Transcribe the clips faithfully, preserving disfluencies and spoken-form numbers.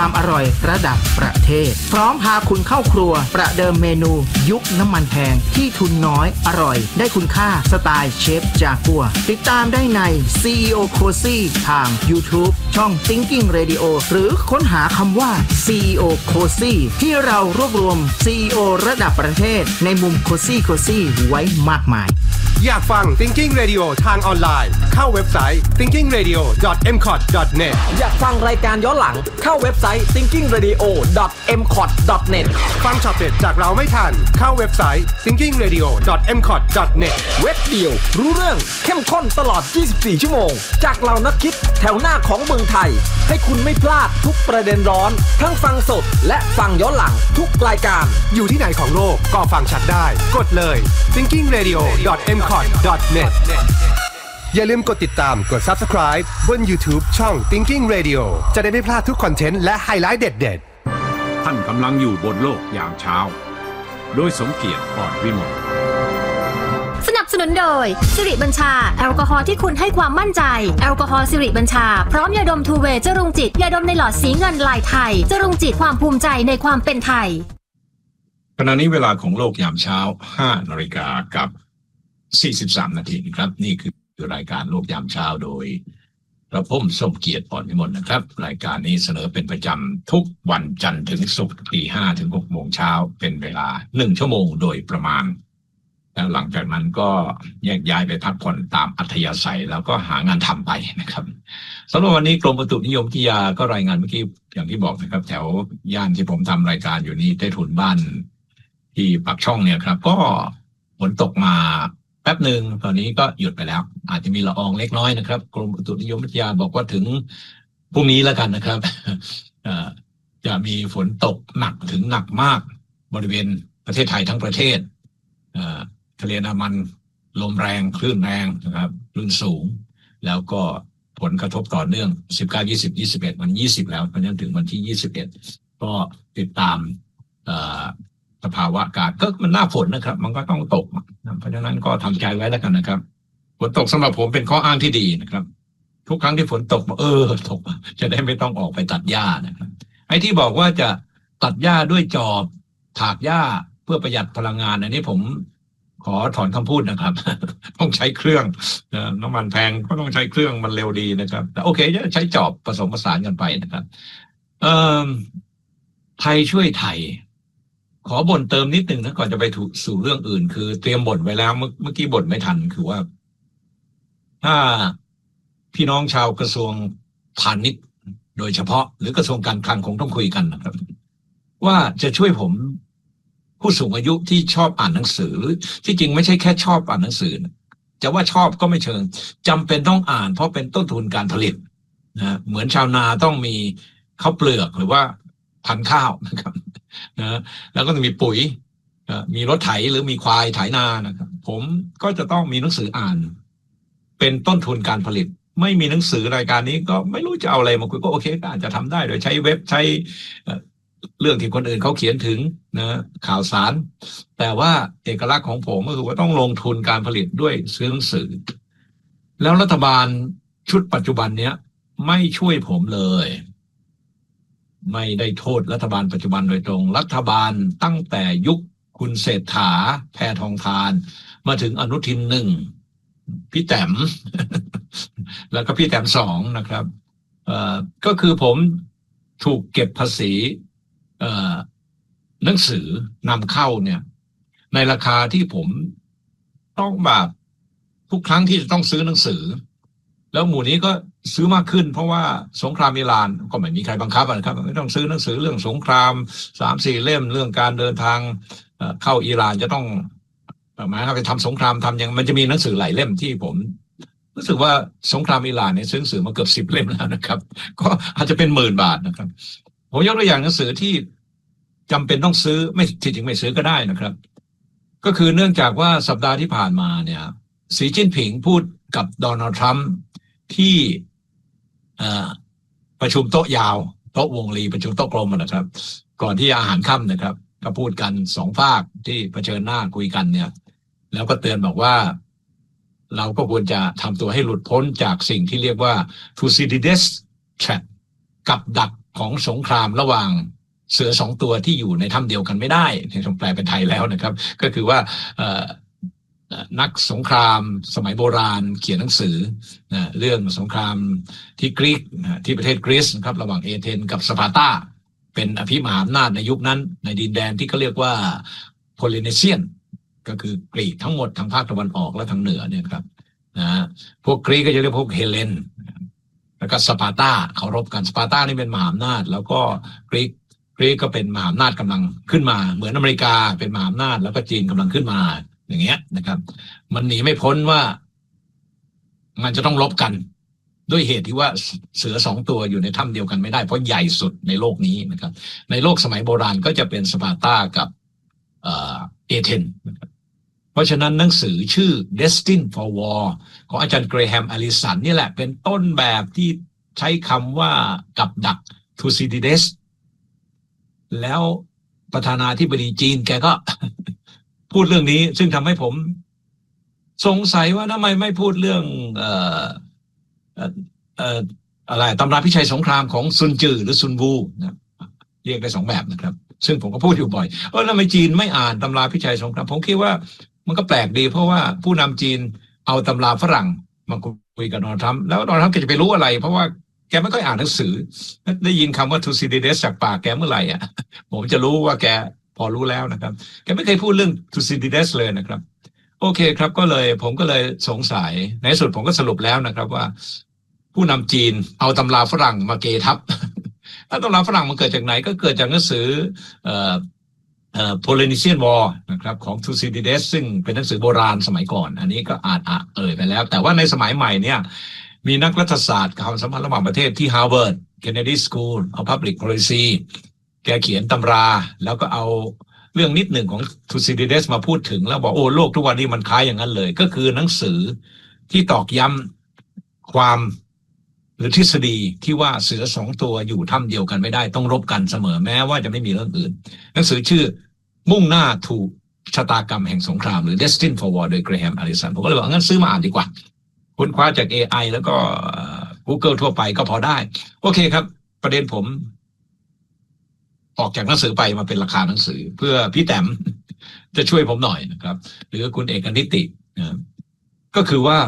ความอร่อยระดับประเทศพร้อมพาคุณเข้าครัวประเดิมเมนูยุคน้ำมันแพงที่ทุนน้อยอร่อยได้คุณค่าสไตล์เชฟจากัวติดตามได้ใน ซี อี โอ Cozy ทาง YouTube ช่อง Thinking Radio หรือค้นหาคำว่า ซี อี โอ Cozy ที่เรารวบรวม ซี อี โอ ระดับประเทศในมุม Cozy Cozy ไว้มากมายอยากฟัง Thinking Radio ทางออนไลน์เข้าเว็บไซต์ ทิงกิ้งเรดิโอ ดอท เอ็ม คอท ดอท เน็ตอยากฟังรายการย้อนหลังเข้าเว็บไซต์ ทิงกิ้งเรดิโอ ดอท เอ็ม คอท ดอท เน็ตฟังช็อตเด็ดจากเราไม่ทันเข้าเว็บไซต์ ทิงกิ้งเรดิโอ ดอท เอ็ม คอท ดอท เน็ตเว็บเดียวรู้เรื่องเข้มข้นตลอดยี่สิบสี่ชั่วโมงจากเหล่านักคิดแถวหน้าของเมืองไทยให้คุณไม่พลาดทุกประเด็นร้อนทั้งฟังสดและฟังย้อนหลังทุกรายการอยู่ที่ไหนของโลกก็ฟังชัดได้กดเลย ทิงกิ้งเรดิโอ ดอท เอ็ม คอท ดอท เน็ต อย่าลืมกดติดตามกด Subscribe บน YouTube ช่อง Thinking Radio จะได้ไม่พลาดทุกคอนเทนต์และไฮไลท์เด็ดๆท่านกำลังอยู่บนโลกยามเช้าโดยสมเกียรติอ่อนวิมลสนับสนุนโดยสิริบัญชาแอลกอฮอล์ที่คุณให้ความมั่นใจแอลกอฮอล์สิริบัญชาพร้อมยาดมทูเวย์จรุงจิตยาดมในหลอดสีเงินลายไทยจรุงจิตความภูมิใจในความเป็นไทยขณะนี้เวลาของโลกยามเช้า ห้านาฬิกากับสี่สิบสามนาทีครับนี่คือรายการโลกยามเช้าโดยกระผมสมเกียรติอ่อนวิมลนะครับรายการนี้เสนอเป็นประจำทุกวันจันทร์ถึงศุกร์ตีห้าถึงหกโมงเช้าเป็นเวลาหนึ่งชั่วโมงโดยประมาณแล้วหลังจากนั้นก็แยกย้ายไปพักผ่อนตามอัธยาศัยแล้วก็หางานทำไปนะครับสำหรับวันนี้กรมอุตุนิยมวิทยาก็รายงานเมื่อกี้อย่างที่บอกนะครับแถวย่านที่ผมทำรายการอยู่นี้ใต้ถุนบ้านที่ปากช่องเนี่ยครับก็ฝนตกมาแป๊บหนึ่งตอนนี้ก็หยุดไปแล้วอาจจะมีละอองเล็กน้อยนะครับกรมอุตุนิยมวิทยาบอกว่าถึงพรุ่งนี้แล้วกันนะครับจะมีฝนตกหนักถึงหนักมากบริเวณประเทศไทยทั้งประเทศทะเลอันดามันลมแรงคลื่นแรงนะครับคลื่นสูงแล้วก็ผลกระทบต่อเนื่องสิบเก้า ยี่สิบ ยี่สิบเอ็ดวันยี่สิบแล้วเพราะฉะนั้นถึงวันที่ยี่สิบเอ็ดก็ติดตามสภาวะอากาศก็มันหน้าฝนนะครับมันก็ต้องตกเพราะฉะนั้นก็ทำใจไว้แล้วกันนะครับฝนตกสำหรับผมเป็นข้ออ้างที่ดีนะครับทุกครั้งที่ฝนตกเออตกจะได้ไม่ต้องออกไปตัดหญ้านะครับไอ้ที่บอกว่าจะตัดหญ้าด้วยจอบถากหญ้าเพื่อประหยัดพลังงานอันนี้ผมขอถอนคำพูดนะครับต้องใช้เครื่องน้ำมันแพงก็ต้องใช้เครื่องมันเร็วดีนะครับแต่โอเคจะใช้จอบผสมผสานกันไปนะครับเอ่อไทยช่วยไทยขอบ่นเติมนิดหนึ่งนะก่อนจะไปสู่เรื่องอื่นคือเตรียมบ่นไว้แล้วเมื่อเมื่อกี้บ่นไม่ทันคือว่าถ้าพี่น้องชาวกระทรวงพาณิชย์โดยเฉพาะหรือกระทรวงการคลังคงต้องคุยกันนะครับว่าจะช่วยผมผู้สูงอายุที่ชอบอ่านหนังสือหรือที่จริงไม่ใช่แค่ชอบอ่านหนังสือจะว่าชอบก็ไม่เชิงจำเป็นต้องอ่านเพราะเป็นต้นทุนการผลิตนะเหมือนชาวนาต้องมีข้าวเปลือกหรือว่าพันธุ์ข้าวนะครับนะแล้วก็จะมีปุ๋ยมีรถไถหรือมีควายไถนานะครับผมก็จะต้องมีหนังสืออ่านเป็นต้นทุนการผลิตไม่มีหนังสือรายการนี้ก็ไม่รู้จะเอาอะไรมาคุยก็โอเคก็อาจจะทำได้โดยใช้เว็บใช้เรื่องที่คนอื่นเขาเขียนถึงนะข่าวสารแต่ว่าเอกลักษณ์ของผมก็คือว่าต้องลงทุนการผลิตด้วยซื้อหนังสือแล้วรัฐบาลชุดปัจจุบันเนี้ยไม่ช่วยผมเลยไม่ได้โทษรัฐบาลปัจจุบันโดยตรงรัฐบาลตั้งแต่ยุคคุณเศรษฐาแพทองธารมาถึงอนุทินหนึ่งพี่แต้ม แล้วก็พี่แต้มสองนะครับเอ่อก็คือผมถูกเก็บภาษีเอ่อหนังสือนำเข้าเนี่ยในราคาที่ผมต้องแบบทุกครั้งที่จะต้องซื้อหนังสือแล้วหมู่นี้ก็ซื้อมากขึ้นเพราะว่าสงครามอิหร่านก็ไม่มีใครบังคับนะครับไม่ต้องซื้อหนังสือเรื่องสงครามสามสี่เล่มเรื่องการเดินทางเข้าอิหร่านจะต้องหมายความไปทำสงครามทำยังมันจะมีหนังสือหลายเล่มที่ผมรู้สึกว่าสงครามอิหร่านเนี่ยซื้อหนังสือมาเกือบสิบเล่มแล้วนะครับก็อาจจะเป็นหมื่นบาทนะครับผมยกตัวอย่างหนังสือที่จำเป็นต้องซื้อไม่ที่จริงไม่ซื้อก็ได้นะครับก็คือเนื่องจากว่าสัปดาห์ที่ผ่านมาเนี่ยสีจิ้นผิงพูดกับโดนัลด์ทรัมป์ที่ประชุมโต๊ะยาวโต๊ะวงรีประชุมโต๊ะกลมนะครับก่อนที่อาหารค่ำนะครับก็พูดกันสองฝากที่เผชิญหน้าคุยกันเนี่ยแล้วก็เตือนบอกว่าเราก็ควรจะทำตัวให้หลุดพ้นจากสิ่งที่เรียกว่า Thucydides trap กับดักของสงครามระหว่างเสือสองตัวที่อยู่ในถ้ำเดียวกันไม่ได้ที่ผมแปลเป็นไทยแล้วนะครับก็คือว่านักสงครามสมัยโบราณเขียนหนังสือนะเรื่องสงครามที่กรีกนะที่ประเทศกรีซนะครับระหว่างเอเธนกับสปาร์ตาเป็นอภิมหาอำนาจในยุคนั้นในดินแดนที่เขาเรียกว่าโพลินีเซียนก็คือกรีกทั้งหมดทางภาคตะวันออกและทางเหนือเนี่ยครับนะพวกกรีกก็จะเรียกพวกเฮเลนแล้วก็สปาร์ตาเคารพกันสปาร์ตานี่เป็นมหาอำนาจแล้วก็กรีกกรีกก็เป็นมหาอำนาจกำลังขึ้นมาเหมือนอเมริกาเป็นมหาอำนาจแล้วก็จีนกำลังขึ้นมาอย่างเงี้ยนะครับมันหนีไม่พ้นว่ามันจะต้องลบกันด้วยเหตุที่ว่าเสือสองตัวอยู่ในถ้ำเดียวกันไม่ได้เพราะใหญ่สุดในโลกนี้นะครับในโลกสมัยโบราณก็จะเป็นสปาร์ตากับเอ่อเอเธนนะครับเพราะฉะนั้นหนังสือชื่อ Destined for War ของอาจารย์เกรแฮม อลิสันนี่แหละเป็นต้นแบบที่ใช้คำว่ากับดักทูซิดิเดสแล้วประธานาธิบดีจีนแกก็พูดเรื่องนี้ซึ่งทำให้ผมสงสัยว่าทำไมไม่พูดเรื่องเอ่อเอ่อเอ่ออะไรตำราพิชัยสงครามของซุนจือหรือซุนวูนะเรียกได้สองแบบนะครับซึ่งผมก็พูดอยู่บ่อยเออทำไมจีนไม่อ่านตำราพิชัยสงครามผมคิดว่ามันก็แปลกดีเพราะว่าผู้นำจีนเอาตำราฝรั่งมาคุยกับโดนัลด์ทรัมป์แล้วโดนัลด์ทรัมป์แกจะไปรู้อะไรเพราะว่าแกไม่ค่อยอ่านหนังสือได้ยินคำว่าทูซิดิเดสจากปากแกเมื่อไหร่อ่ะผมจะรู้ว่าแกพอรู้แล้วนะครับแกไม่เคยพูดเรื่องทูซิดิเดสเลยนะครับโอเคครับก็เลยผมก็เลยสงสัยในสุดผมก็สรุปแล้วนะครับว่าผู้นำจีนเอาตำราฝรั่งมาเกทับแล้วตำราฝรั่งมันเกิดจากไหนก็เกิดจากหนังสือเอ่อเอ่อ Polynesian War นะครับของทูซิดิเดสซึ่งเป็นหนังสือโบราณสมัยก่อนอันนี้ก็อ่านอ่ะเอ่ยไปแล้วแต่ว่าในสมัยใหม่เนี่ยมีนักรัฐศาสตร์ความสัมพันธ์ระหว่างประเทศที่ Harvard Kennedy School of Public Policy แกเขียนตำราแล้วก็เอาเรื่องนิดหนึ่งของทูซิดิเดสมาพูดถึงแล้วบอกโอ้โลกทุกวันนี้มันคล้ายอย่างนั้นเลยก็คือหนังสือที่ตอกย้ำความหรือทฤษฎีที่ว่าเสือสองตัวอยู่ถ้ำเดียวกันไม่ได้ต้องรบกันเสมอแม้ว่าจะไม่มีเรื่องอื่นหนังสือชื่อมุ่งหน้าถูกชะตากรรมแห่งสงครามหรือ Destined for War โดยเกรแฮม อลิสันผมก็เลยบอกงั้นซื้อมาอ่านดีกว่าค้นคว้าจาก เอ ไอ แล้วก็ Google ทั่วไปก็พอได้โอเคครับประเด็นผมออกจากหนังสือไปมาเป็นราคาหนังสือเพื่อพี่แต้มจะช่วยผมหน่อยนะครับหรือคุณเอกนิตินะก็คือว่า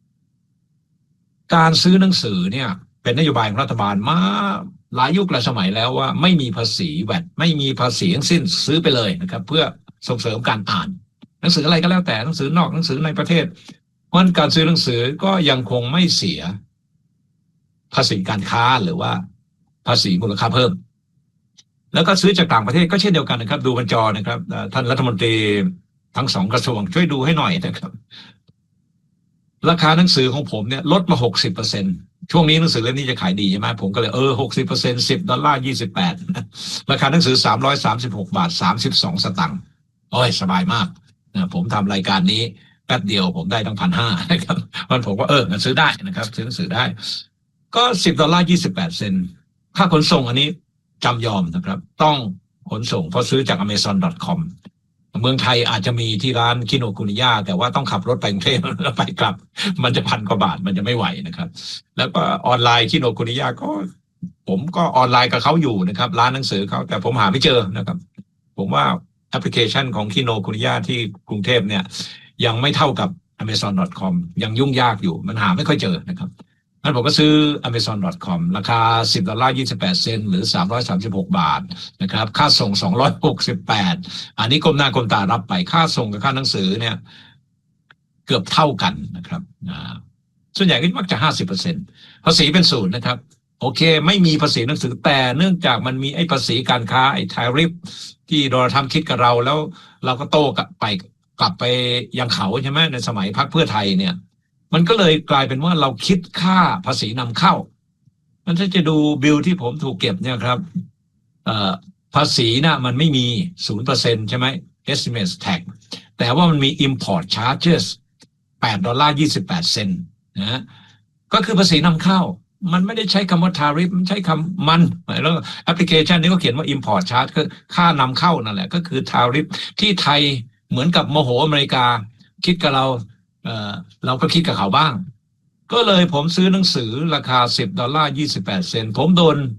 การซื้อหนังสือเนี่ยเป็นนโยบายของรัฐบาลมาหลายยุคหลายสมัยแล้วว่าไม่มีภาษีแวตไม่มีภาษีทั้งสิ้นซื้อไปเลยนะครับเพื่อส่งเสริมการอ่านหนังสืออะไรก็แล้วแต่หนังสือนอกหนังสือในประเทศเพราะฉะนั้นการซื้อหนังสือก็ยังคงไม่เสียภาษีการค้าหรือว่าภาษีมูลค่าเพิ่มแล้วก็ซื้อจากต่างประเทศก็เช่นเดียวกันนะครับดูบนจอนะครับท่านรัฐมนตรีทั้งสองกระทรวงช่วยดูให้หน่อยนะครับราคาหนังสือของผมเนี่ยลดมา หกสิบเปอร์เซ็นต์ ช่วงนี้หนังสือเล่มนี้จะขายดีใช่ไหมผมก็เลยเออ หกสิบเปอร์เซ็นต์ สิบดอลลาร์ยี่สิบแปดราคาหนังสือสามร้อยสามสิบหกบาทสามสิบสองสตางค์โอ้ยสบายมากนะผมทำรายการนี้แป๊บเดียวผมได้ตั้ง หนึ่งพันห้าร้อย นะครับมันผมก็เออมันซื้อได้นะครับซื้อหนังสือได้ก็สิบดอลลาร์ยี่สิบแปดเซนต์ค่าขนส่งอันนี้จำยอมนะครับต้องขนส่งเพราะซื้อจาก อเมซอน ดอท คอม เมืองไทยอาจจะมีที่ร้านคิโนคุนิยาแต่ว่าต้องขับรถไปกรุงเทพแล้วไปกลับมันจะพันกว่าบาทมันจะไม่ไหวนะครับแล้วก็ออนไลน์คิโนคุนิยาก็ผมก็ออนไลน์กับเขาอยู่นะครับร้านหนังสือเขาแต่ผมหาไม่เจอนะครับผมว่าแอปพลิเคชันของคิโนคุนิยาที่กรุงเทพเนี่ยยังไม่เท่ากับ อเมซอน ดอท คอม ยังยุ่งยากอยู่มันหาไม่ค่อยเจอนะครับงั้นผมก็ซื้อ อเมซอน ดอท คอม ราคาสิบดอลลาร์ยี่สิบแปดเซนต์หรือสามร้อยสามสิบหกบาทนะครับค่าส่งสองร้อยหกสิบแปดอันนี้ก้มหน้าก้มตารับไปค่าส่งกับค่าหนังสือเนี่ยเกือบเท่ากันนะครับส่วนใหญ่ก็มักจะ ห้าสิบเปอร์เซ็นต์ ภาษีเป็นศูนย์นะครับโอเคไม่มีภาษีหนังสือแต่เนื่องจากมันมีไอ้ภาษีการค้าไอ้ทาริฟที่โดนัลด์ทรัมป์คิดกับเราแล้วเราก็โต้กลับไปกลับไปยังเขาใช่ไหมในสมัยพรรคเพื่อไทยเนี่ยมันก็เลยกลายเป็นว่าเราคิดค่าภาษีนำเข้ามันถ้าจะดูบิลที่ผมถูกเก็บเนี่ยครับภาษีนะมันไม่มี ศูนย์เปอร์เซ็นต์ ใช่ไหม estimate tax แต่ว่ามันมี import charges แปดดอลลาร์ยี่สิบแปดเซนต์นะก็คือภาษีนำเข้ามันไม่ได้ใช้คำว่า tariff มันใช้คำมันแล้วแอปพลิเคชันนี้ก็เขียนว่า import charge คือค่านำเข้านั่นแหละก็คือ tariff ที่ไทยเหมือนกับโมโหอเมริกาคิดกับเราเอ่อเราก็คิดกับเขาบ้างก็เลยผมซื้อหนังสือราคาสิบดอลลาร์ยี่สิบแปดเซนต์ผมโดนภ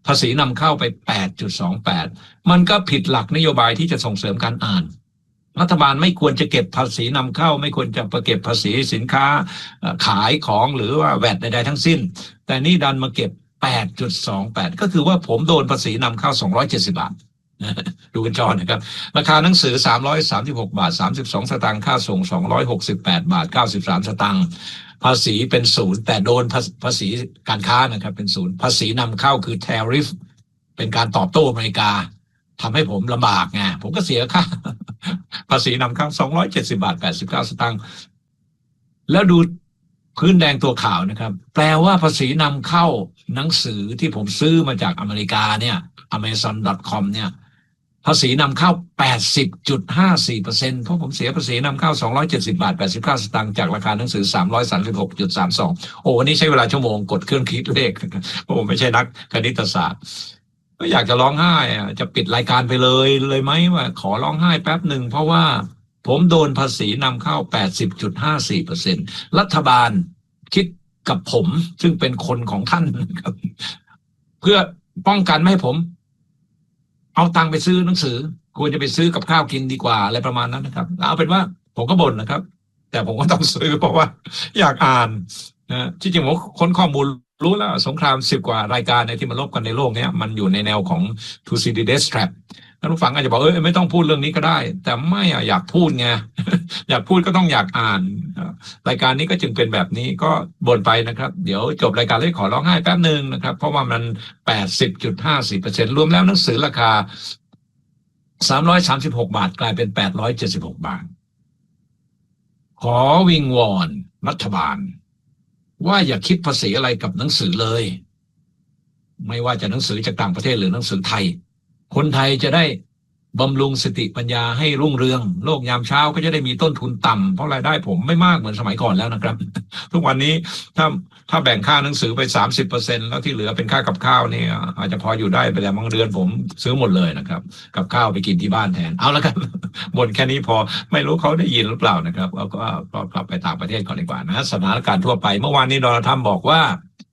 ภาษีนำเข้าไป แปดจุดสองแปด มันก็ผิดหลักนโยบายที่จะส่งเสริมการอ่านรัฐบาลไม่ควรจะเก็บภาษีนำเข้าไม่ควรจะไปเก็บภาษีสินค้าขายของหรือว่าแวตใดๆทั้งสิ้นแต่นี่ดันมาเก็บ แปดจุดสองแปด ก็คือว่าผมโดนภาษีนำเข้าสองร้อยเจ็ดสิบบาทดูกันจอนะครับราคาหนังสือสามร้อยสามสิบหกบาทสามสิบสองสตางค์ค่าส่งสองร้อยหกสิบแปดบาทเก้าสิบสามสตางค์ภาษีเป็นศูนย์แต่โดนภาษีการค้านะครับเป็นศูนย์ภาษีนำเข้าคือ tariff เป็นการตอบโต้อเมริกาทำให้ผมลำบากไงผมก็เสียค่าภาษีนำเข้าสองร้อยเจ็ดสิบบาทแปดสิบเก้าสตางค์แล้วดูพื้นแดงตัวขาวนะครับแปลว่าภาษีนำเข้าหนังสือที่ผมซื้อมาจากอเมริกาเนี่ย อเมซอน ดอท คอม เนี่ยภาษีนำเข้า แปดสิบจุดห้าสี่เปอร์เซ็นต์ เพราะผมเสียภาษีนำเข้าสองร้อยเจ็ดสิบบาทแปดสิบเก้าสตางค์จากราคาหนังสือสามร้อยสามสิบหกจุดสามสองโอ้วันนี้ใช้เวลาชั่วโมงกดเครื่องคิดเลขเพราะผมไม่ใช่นักคณิตศาสตร์ก็อยากจะร้องไห้อ่ะจะปิดรายการไปเลยเลยไหมว่าขอร้องไห้แป๊บหนึ่งเพราะว่าผมโดนภาษีนำเข้า แปดสิบจุดห้าสี่เปอร์เซ็นต์ รัฐบาลคิดกับผมซึ่งเป็นคนของท่านนะครับเพื่อป้องกันไม่ให้ผมเอาตังค์ไปซื้อหนังสือควรจะไปซื้อกับข้าวกินดีกว่าอะไรประมาณนั้นนะครับเอาเป็นว่าผมก็บ่นนะครับแต่ผมก็ต้องซื้อเพราะว่าอยากอ่านนะที่จริงผมค้นข้อมูลรู้แล้วสงครามสิบกว่ารายการในที่มันลบกันในโลกนี้มันอยู่ในแนวของ Thucydides trap ท่านผู้ฟังอาจจะบอกเออไม่ต้องพูดเรื่องนี้ก็ได้แต่ไม่อะอยากพูดไง อยากพูดก็ต้องอยากอ่านรายการนี้ก็จึงเป็นแบบนี้ก็บ่นไปนะครับเดี๋ยวจบรายการเลยขอร้องไห้แป๊บนึงนะครับเพราะว่ามัน แปดสิบจุดห้าสี่เปอร์เซ็นต์ รวมแล้วหนังสือราคาสามร้อยสามสิบหกบาทกลายเป็นแปดร้อยเจ็ดสิบหกบาทขอวิงวอนรัฐบาลว่าอย่าคิดภาษีอะไรกับหนังสือเลยไม่ว่าจะหนังสือจากต่างประเทศหรือหนังสือไทยคนไทยจะได้บำรุงสติปัญญาให้รุ่งเรืองโลกยามเช้าก็จะได้มีต้นทุนต่ำเพราะรายได้ผมไม่มากเหมือนสมัยก่อนแล้วนะครับ ทุกวันนี้ถ้าถ้าแบ่งค่าหนังสือไป สามสิบเปอร์เซ็นต์ แล้วที่เหลือเป็นค่ากับข้าวนี่อาจจะพออยู่ได้ไปแต่บางเดือนผมซื้อหมดเลยนะครับกับข้าวไปกินที่บ้านแทนเอาละกัน บ่นแค่นี้พอไม่รู้เขาได้ยินหรือเปล่านะครับเราก็กลับไปต่างประเทศก่อนดีกว่านะสถานการณ์ทั่วไปเมื่อวานนี้โดนัลด์ทรัมป์บอกว่า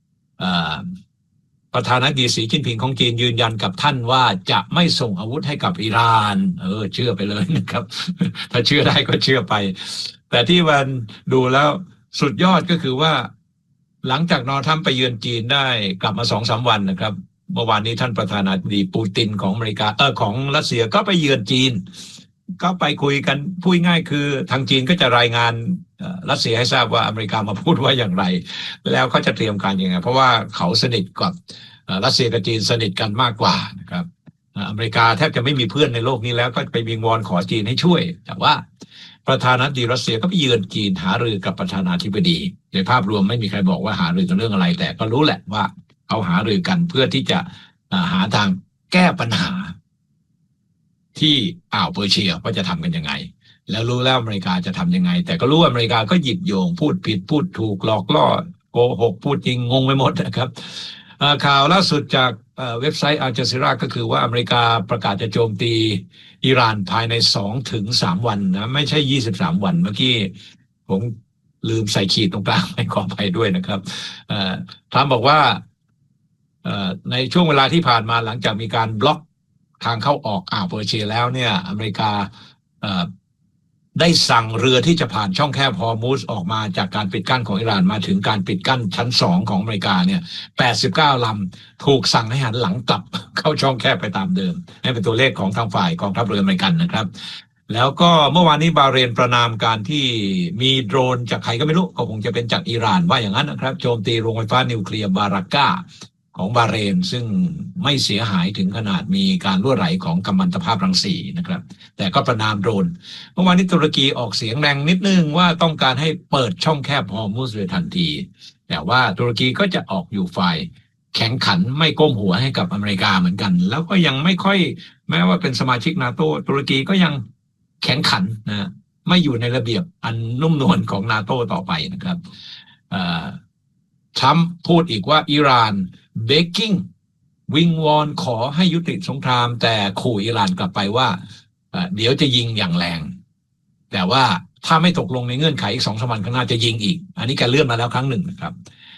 ประธานาธิบดีสีจิ้นผิงของจีนยืนยันกับท่านว่าจะไม่ส่งอาวุธให้กับอิหร่านเออเชื่อไปเลยนะครับ ถ้าเชื่อได้ก็เชื่อไปแต่ที่มันดูแล้วสุดยอดก็คือว่าหลังจากโดนัลด์ทรัมป์ไปเยือนจีนได้กลับมา สองถึงสาม วันนะครับเมื่อวานนี้ท่านประธานาธิบดีปูตินของอเมริกาเออของรัสเซียก็ไปเยือนจีนก็ไปคุยกันพูดง่ายคือทางจีนก็จะรายงานรัสเซียให้ทราบว่าอเมริกามาพูดว่าอย่างไรแล้วเขาจะเตรียมการยังไงเพราะว่าเขาสนิทกับรัสเซียกับจีนสนิทกันมากกว่านะครับอเมริกาแทบจะไม่มีเพื่อนในโลกนี้แล้วก็ไปวิงวอนขอจีนให้ช่วยแต่ว่าประธานาธิบดีรัสเซียก็ไปเยือนจีนหารือกับประธานาธิบดีในภาพรวมไม่มีใครบอกว่าหารือกันเรื่องอะไรแต่ก็รู้แหละว่าเขาหารือกันเพื่อที่จะหาทางแก้ปัญหาที่อ่าวเปอร์เซียว่าจะทำกันยังไงแล้วรู้แล้วอเมริกาจะทำยังไงแต่ก็รู้ว่าอเมริกาก็หยิบโยงพูดผิดพูดถูกหลอกล่อโกหกพูดจริงงงไปหมดนะครับข่าวล่าสุดจากเว็บไซต์อัลจาซีราก็คือว่าอเมริกาประกาศจะโจมตีอิหร่านภายใน สองถึงสาม วันนะไม่ใช่ยี่สิบสามวันเมื่อกี้ผมลืมใส่ขีดตรงกลางให้ขออภัยด้วยนะครับทรัมป์บอกว่าในช่วงเวลาที่ผ่านมาหลังจากมีการบล็อกทางเข้าออกอ่าวเปอร์เซียแล้วเนี่ยอเมริกาได้สั่งเรือที่จะผ่านช่องแคบฮอร์มุซออกมาจากการปิดกั้นของอิหร่านมาถึงการปิดกั้นชั้นสองของอเมริกาเนี่ยแปดสิบเก้าลำถูกสั่งให้หันหลังกลับเข้าช่องแคบไปตามเดิมนี่เป็นตัวเลขของทางฝ่ายกองทัพเรืออเมริกันนะครับแล้วก็เมื่อวานนี้บาห์เรนประนามการที่มีโดรนจากใครก็ไม่รู้ก็คงจะเป็นจากอิหร่านว่าอย่างนั้นนะครับโจมตีโรงไฟฟ้านิวเคลียร์บารักกาของบาห์เรนซึ่งไม่เสียหายถึงขนาดมีการรั่วไหลของกัมมันตภาพรังสีนะครับแต่ก็ประนามโดรนเมื่อวานนี้ตุรกีออกเสียงแรงนิดนึงว่าต้องการให้เปิดช่องแคบฮอร์มุซเลยทันทีแต่ว่าตุรกีก็จะออกอยู่ฝ่ายแข็งขันไม่ก้มหัวให้กับอเมริกาเหมือนกันแล้วก็ยังไม่ค่อยแม้ว่าเป็นสมาชิกนาโต้ตุรกีก็ยังแข็งขันนะไม่อยู่ในระเบียบอันนุ่มนวลของนาโต้ต่อไปนะครับทรัมป์พูดอีกว่าอิหร่านเบกกิ้งวิงวอนขอให้ยุติสงครามแต่ขู่อิหร่านกลับไปว่าเดี๋ยวจะยิงอย่างแรงแต่ว่าถ้าไม่ตกลงในเงื่อนไขอีกสองสามวันข้างหน้าจะยิงอีกอันนี้แกเลื่อนมาแล้วครั้งหนึ่งนะครับ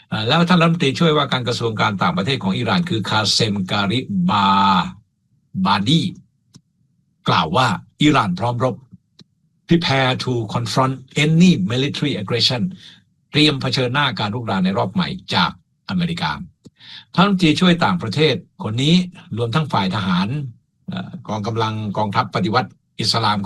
แล้วท่านรัฐมนตรีช่วยว่าการกระทรวงการต่างประเทศของอิหร่านคือคาเซมการิบาบาดีกล่าวว่าอิหร่านพร้อมรบ prepare to confront any military aggression เตรียมเผชิญหน้าการรุกรานในรอบใหม่จากอเมริกาท่านรัฐมนตรีช่วยต่างประเทศคนนี้รวมทั้งฝ่ายทหารกองกำลังกองทัพปฏิวัติอิสลาม